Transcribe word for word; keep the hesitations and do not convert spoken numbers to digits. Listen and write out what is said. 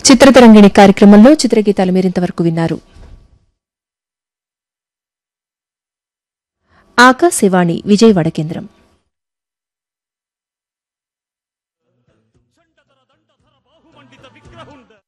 చిత్రతరంగిణి కార్యక్రమంలో చిత్రగీతాలు మీరింతవరకు విన్నారు. ఆకాశవాణి విజయవాడ కేంద్రం. విగ్రహుండ